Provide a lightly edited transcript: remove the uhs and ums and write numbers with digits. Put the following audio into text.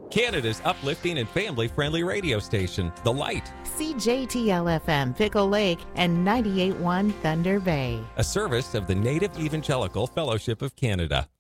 Canada's uplifting and family-friendly radio station, The Light. CJTL-FM Pickle Lake and 98.1 Thunder Bay. A service of the Native Evangelical Fellowship of Canada.